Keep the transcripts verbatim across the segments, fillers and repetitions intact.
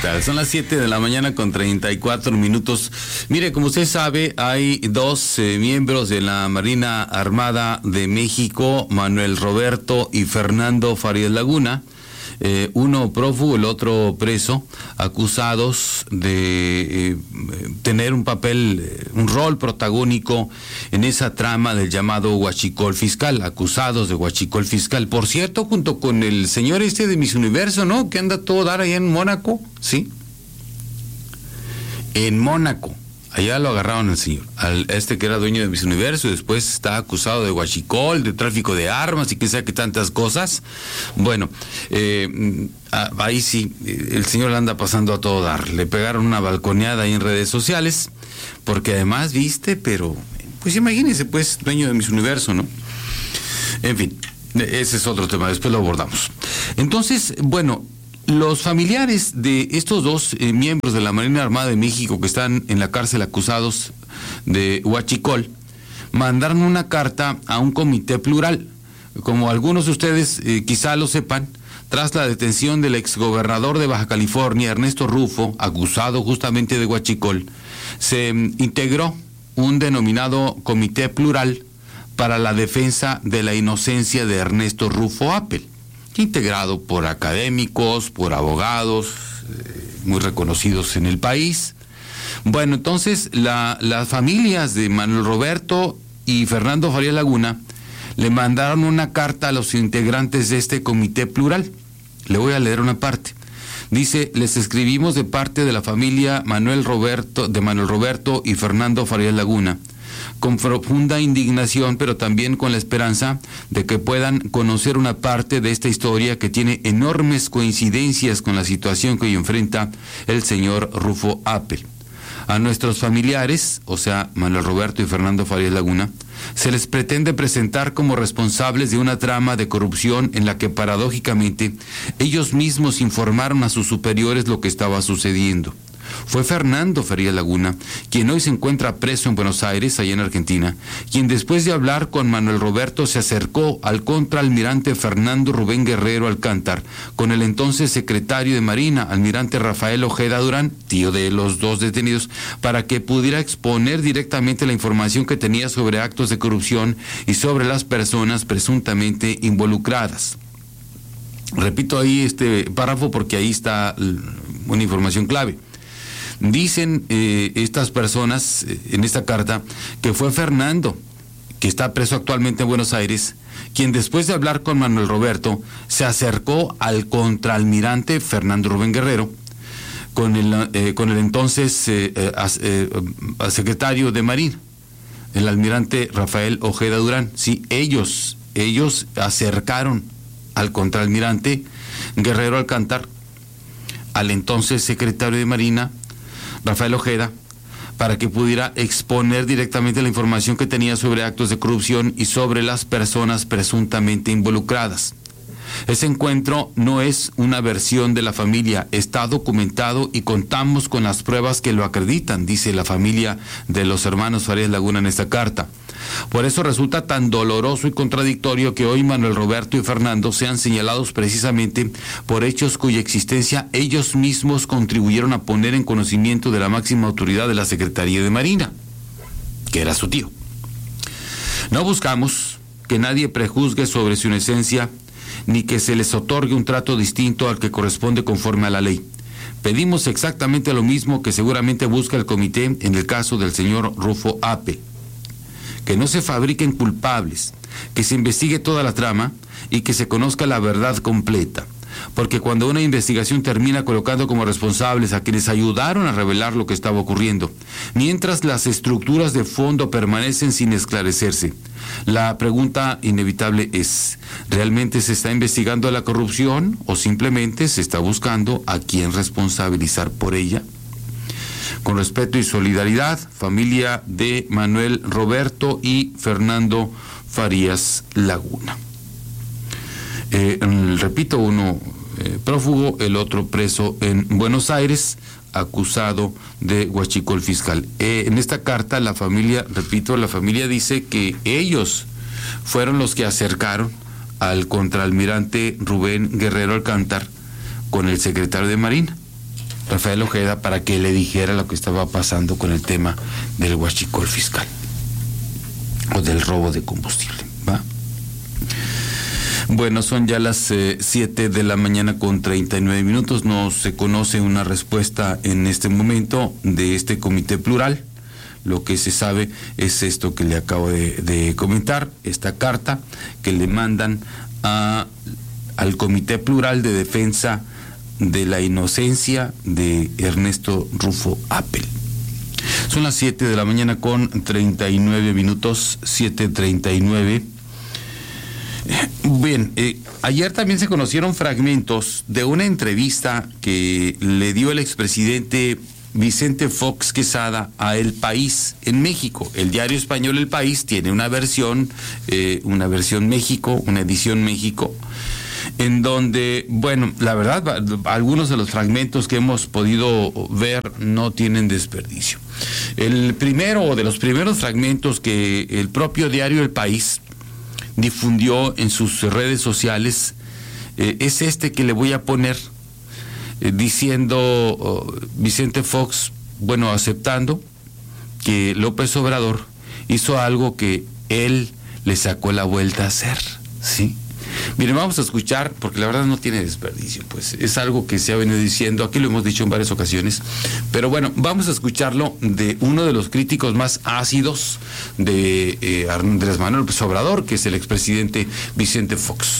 tal? Son las siete de la mañana con treinta y cuatro minutos. Mire, como usted sabe, hay dos eh, miembros de la Marina Armada de México, Manuel Roberto y Fernando Farías Laguna, eh, uno prófugo, el otro preso, acusados de eh, tener un papel, eh, un rol protagónico en esa trama del llamado huachicol fiscal, acusados de huachicol fiscal. Por cierto, junto con el señor este de Miss Universo, ¿no? Que anda todo dar allá en Mónaco, ¿sí? En Mónaco. Allá lo agarraron al señor, al este que era dueño de Miss Universo, y después está acusado de huachicol, de tráfico de armas y que sea que tantas cosas. Bueno, eh, ahí sí, el señor le anda pasando a todo dar. Le pegaron una balconeada ahí en redes sociales, porque además, viste, pero, pues imagínense, pues, dueño de Miss Universo, ¿no? En fin, ese es otro tema, después lo abordamos. Entonces, bueno, los familiares de estos dos eh, miembros de la Marina Armada de México que están en la cárcel acusados de huachicol mandaron una carta a un comité plural. Como algunos de ustedes eh, quizá lo sepan, tras la detención del exgobernador de Baja California, Ernesto Rufo, acusado justamente de huachicol, se mm, integró un denominado comité plural para la defensa de la inocencia de Ernesto Rufo Appel, integrado por académicos, por abogados, eh, muy reconocidos en el país. Bueno, entonces la, las familias de Manuel Roberto y Fernando Farías Laguna le mandaron una carta a los integrantes de este comité plural. Le voy a leer una parte. Dice: les escribimos de parte de la familia Manuel Roberto, de Manuel Roberto y Fernando Farías Laguna, con profunda indignación, pero también con la esperanza de que puedan conocer una parte de esta historia que tiene enormes coincidencias con la situación que hoy enfrenta el señor Rufo Appel. A nuestros familiares, o sea, Manuel Roberto y Fernando Farías Laguna, se les pretende presentar como responsables de una trama de corrupción en la que paradójicamente ellos mismos informaron a sus superiores lo que estaba sucediendo. Fue Fernando Farías Laguna, quien hoy se encuentra preso en Buenos Aires, allá en Argentina, quien después de hablar con Manuel Roberto se acercó al contraalmirante Fernando Rubén Guerrero Alcántar, con el entonces secretario de Marina, almirante Rafael Ojeda Durán, tío de los dos detenidos, para que pudiera exponer directamente la información que tenía sobre actos de corrupción y sobre las personas presuntamente involucradas. Repito ahí este párrafo porque ahí está una información clave. Dicen eh, estas personas eh, en esta carta que fue Fernando, que está preso actualmente en Buenos Aires, quien después de hablar con Manuel Roberto se acercó al contraalmirante Fernando Rubén Guerrero, con el, eh, con el entonces eh, eh, eh, secretario de Marina, el almirante Rafael Ojeda Durán. Sí, ellos, ellos acercaron al contraalmirante Guerrero Alcántar, al entonces secretario de Marina, Rafael Ojeda, para que pudiera exponer directamente la información que tenía sobre actos de corrupción y sobre las personas presuntamente involucradas. Ese encuentro no es una versión de la familia, está documentado y contamos con las pruebas que lo acreditan, dice la familia de los hermanos Farías Laguna en esta carta. Por eso resulta tan doloroso y contradictorio que hoy Manuel Roberto y Fernando sean señalados precisamente por hechos cuya existencia ellos mismos contribuyeron a poner en conocimiento de la máxima autoridad de la Secretaría de Marina, que era su tío. No buscamos que nadie prejuzgue sobre su inocencia, ni que se les otorgue un trato distinto al que corresponde conforme a la ley. Pedimos exactamente lo mismo que seguramente busca el comité en el caso del señor Rufo Appel: que no se fabriquen culpables, que se investigue toda la trama y que se conozca la verdad completa. Porque cuando una investigación termina colocando como responsables a quienes ayudaron a revelar lo que estaba ocurriendo, mientras las estructuras de fondo permanecen sin esclarecerse, la pregunta inevitable es: ¿realmente se está investigando la corrupción o simplemente se está buscando a quién responsabilizar por ella? Con respeto y solidaridad, familia de Manuel Roberto y Fernando Farías Laguna. Eh, repito, uno eh, prófugo, el otro preso en Buenos Aires, acusado de huachicol fiscal. Eh, en esta carta la familia, repito, la familia dice que ellos fueron los que acercaron al contraalmirante Rubén Guerrero Alcántar con el secretario de Marina. Rafael Ojeda, para que le dijera lo que estaba pasando con el tema del huachicol fiscal o del robo de combustible, ¿va? Bueno, son ya las eh, siete de la mañana con treinta y nueve minutos. No se conoce una respuesta en este momento de este comité plural. Lo que se sabe es esto que le acabo de, de comentar, esta carta que le mandan a, al Comité Plural de Defensa de la Inocencia de Ernesto Rufo Appel. Son las siete de la mañana con treinta y nueve minutos, siete treinta y nueve. Bien, eh, ayer también se conocieron fragmentos de una entrevista que le dio el expresidente Vicente Fox Quesada a El País en México. El diario español El País tiene una versión, eh, una versión México, una edición México, en donde, bueno, la verdad, algunos de los fragmentos que hemos podido ver no tienen desperdicio. El primero de los primeros fragmentos que el propio diario El País difundió en sus redes sociales eh, es este que le voy a poner, eh, diciendo oh, Vicente Fox, bueno, aceptando que López Obrador hizo algo que él le sacó la vuelta a hacer, ¿sí? Miren, vamos a escuchar, porque la verdad no tiene desperdicio, pues es algo que se ha venido diciendo, aquí lo hemos dicho en varias ocasiones, pero bueno, vamos a escucharlo de uno de los críticos más ácidos de eh, Andrés Manuel López Obrador, que es el expresidente Vicente Fox.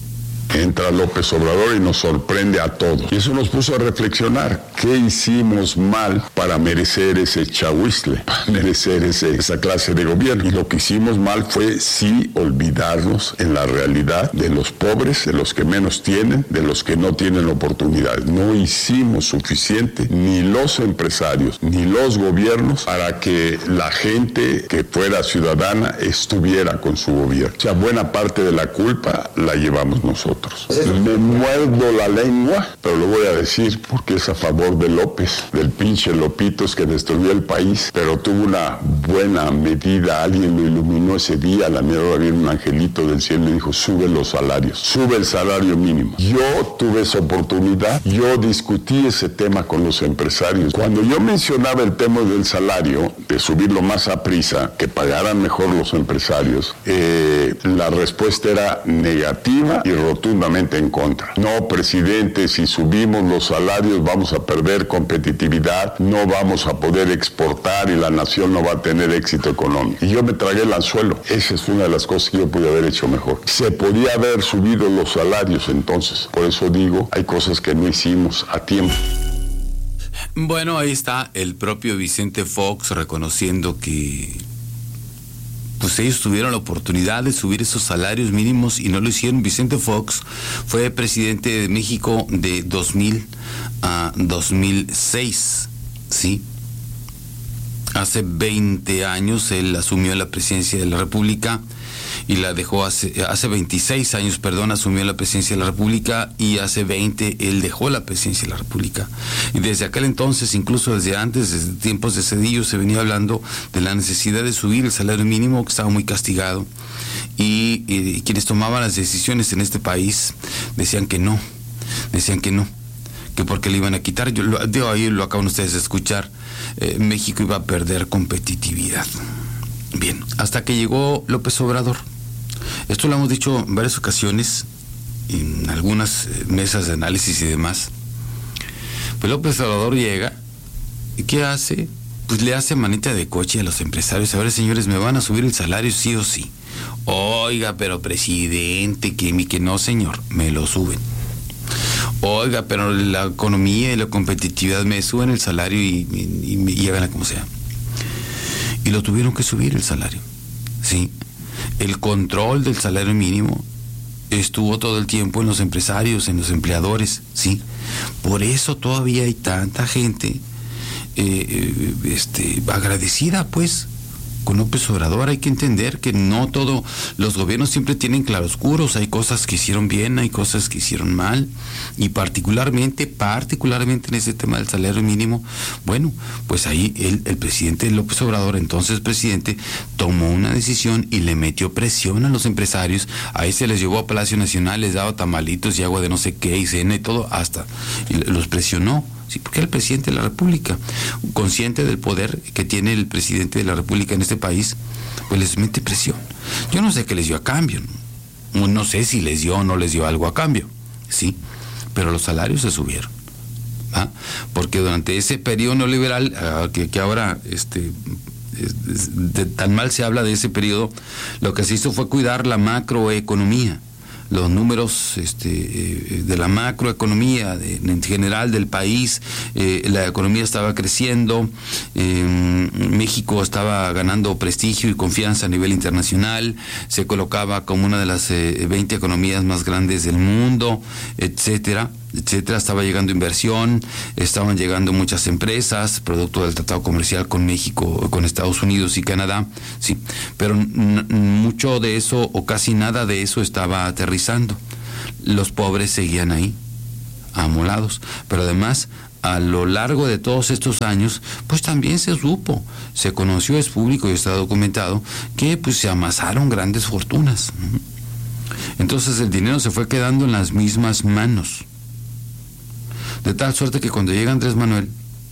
Entra López Obrador y nos sorprende a todos. Y eso nos puso a reflexionar. ¿Qué hicimos mal para merecer ese chahuizle, para merecer ese, esa clase de gobierno? Y lo que hicimos mal fue sí olvidarnos en la realidad de los pobres, de los que menos tienen, de los que no tienen oportunidades. No hicimos suficiente, ni los empresarios, ni los gobiernos, para que la gente que fuera ciudadana estuviera con su gobierno. O sea, buena parte de la culpa la llevamos nosotros. Me muerdo la lengua, pero lo voy a decir porque es a favor de López, del pinche Lopitos que destruyó el país, pero tuvo una buena medida, alguien lo iluminó ese día, a la mierda había un angelito del cielo y dijo, sube los salarios, sube el salario mínimo. Yo tuve esa oportunidad, yo discutí ese tema con los empresarios. Cuando yo mencionaba el tema del salario, de subirlo más a prisa, que pagaran mejor los empresarios, eh, la respuesta era negativa y rotunda en contra. No, presidente, si subimos los salarios vamos a perder competitividad, no vamos a poder exportar y la nación no va a tener éxito económico. Y yo me tragué el anzuelo. Esa es una de las cosas que yo pude haber hecho mejor. Se podía haber subido los salarios entonces. Por eso digo, hay cosas que no hicimos a tiempo. Bueno, ahí está el propio Vicente Fox reconociendo que pues ellos tuvieron la oportunidad de subir esos salarios mínimos y no lo hicieron. Vicente Fox fue presidente de México de dos mil a dos mil seis, ¿sí? Hace veinte años él asumió la presidencia de la República y la dejó hace, hace veintiséis años, perdón, asumió la presidencia de la República y hace veinte él dejó la presidencia de la República. Y desde aquel entonces, incluso desde antes, desde tiempos de Cedillo, se venía hablando de la necesidad de subir el salario mínimo, que estaba muy castigado, y, y, y quienes tomaban las decisiones en este país decían que no, decían que no, que porque le iban a quitar, yo lo, de ahí lo acaban ustedes de escuchar, eh, México iba a perder competitividad. Bien, hasta que llegó López Obrador. Esto lo hemos dicho en varias ocasiones, en algunas mesas de análisis y demás. Pues López Obrador llega, ¿y qué hace? Pues le hace manita de coche a los empresarios. A ver, señores, ¿me van a subir el salario sí o sí? Oiga, pero presidente, que mi que no, señor, me lo suben. Oiga, pero la economía y la competitividad me suben el salario y, y, y, y háganla como sea. Y lo tuvieron que subir el salario, ¿sí? El control del salario mínimo estuvo todo el tiempo en los empresarios, en los empleadores, ¿sí? Por eso todavía hay tanta gente eh, este, agradecida, pues, con López Obrador. Hay que entender que no todos los gobiernos siempre tienen claroscuros, hay cosas que hicieron bien, hay cosas que hicieron mal, y particularmente, particularmente en ese tema del salario mínimo, bueno, pues ahí el, el presidente López Obrador, entonces presidente, tomó una decisión y le metió presión a los empresarios. Ahí se les llevó a Palacio Nacional, les daba tamalitos y agua de no sé qué y cena y todo, hasta y los presionó Sí, porque era el presidente de la República, consciente del poder que tiene el presidente de la República en este país, pues les mete presión. Yo no sé qué les dio a cambio, no, no sé si les dio o no les dio algo a cambio, sí, pero los salarios se subieron, ¿ah? Porque durante ese periodo neoliberal, uh, que, que ahora este, es, es, de, tan mal se habla de ese periodo, lo que se hizo fue cuidar la macroeconomía, los números este, eh, de la macroeconomía de, en general del país. Eh, la economía estaba creciendo, eh, México estaba ganando prestigio y confianza a nivel internacional, se colocaba como una de las eh, veinte economías más grandes del mundo, etcétera, etcétera. Estaba llegando inversión, estaban llegando muchas empresas, producto del tratado comercial con México, con Estados Unidos y Canadá, sí, pero n- mucho de eso o casi nada de eso estaba aterrizando. Los pobres seguían ahí, amolados, pero además a lo largo de todos estos años, pues también se supo, se conoció, es público y está documentado, que pues se amasaron grandes fortunas. Entonces el dinero se fue quedando en las mismas manos. De tal suerte que cuando llega Andrés Manuel,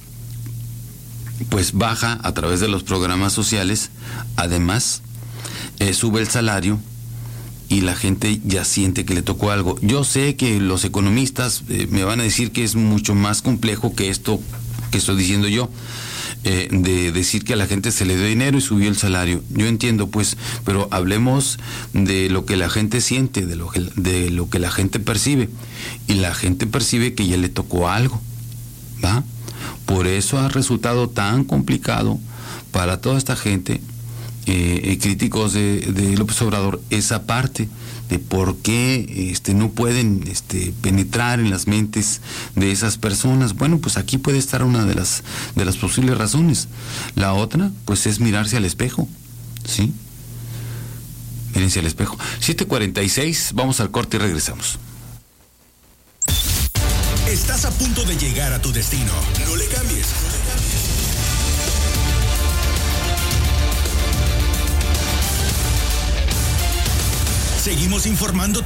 pues baja a través de los programas sociales, además eh, sube el salario y la gente ya siente que le tocó algo. Yo sé que los economistas eh, me van a decir que es mucho más complejo que esto que estoy diciendo yo, eh, de decir que a la gente se le dio dinero y subió el salario. Yo entiendo, pues, pero hablemos de lo que la gente siente, de lo que, de lo que la gente percibe. Y la gente percibe que ya le tocó algo, ¿va? Por eso ha resultado tan complicado para toda esta gente, eh, críticos de, de López Obrador, esa parte de por qué este, no pueden este, penetrar en las mentes de esas personas. Bueno, pues aquí puede estar una de las, de las posibles razones. La otra, pues, es mirarse al espejo, ¿sí? Mírense al espejo. siete cuarenta y seis, vamos al corte y regresamos. Estás a punto de llegar a tu destino. No le cambies. Seguimos informándote